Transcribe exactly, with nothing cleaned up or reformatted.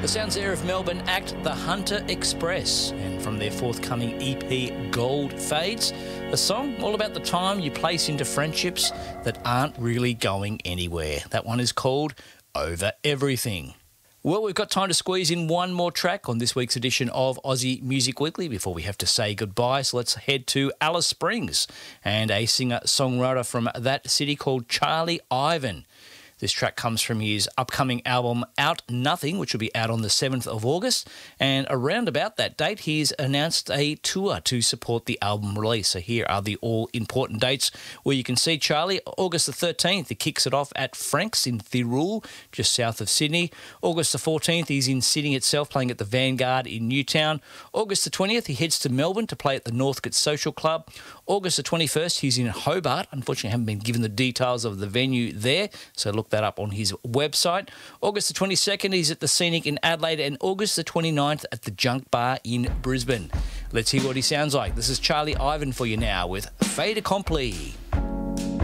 The sounds there of Melbourne act The Hunter Express, and from their forthcoming E P Gold Fades, a song all about the time you place into friendships that aren't really going anywhere. That one is called Over Everything. Well, we've got time to squeeze in one more track on this week's edition of Aussie Music Weekly before we have to say goodbye. So let's head to Alice Springs and a singer-songwriter from that city called Charlie Ivan. This track comes from his upcoming album Out Nothing, which will be out on the seventh of August. And around about that date, he's announced a tour to support the album release. So here are the all-important dates where you can see Charlie. August the thirteenth, he kicks it off at Frank's in Thirroul, just south of Sydney. August the fourteenth, he's in Sydney itself, playing at the Vanguard in Newtown. August the twentieth, he heads to Melbourne to play at the Northcote Social Club. August the twenty-first, he's in Hobart. Unfortunately, I haven't been given the details of the venue there, so look that up on his website. August the twenty-second, he's at the Scenic in Adelaide, and August the twenty-ninth at the Junk Bar in Brisbane. Let's hear what he sounds like. This is Charlie Ivan for you now with Fait Accompli.